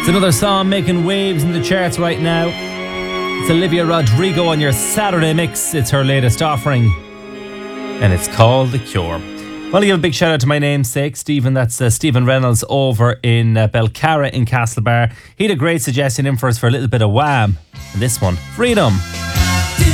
Another song making waves in the charts right now. It's Olivia Rodrigo on your Saturday mix. It's her latest offering, and it's called The Cure. I want to give a big shout out to my namesake, Stephen. That's Stephen Reynolds over in Belcarra in Castlebar. He had a great suggestion in for us for a little bit of Wham. And this one, Freedom.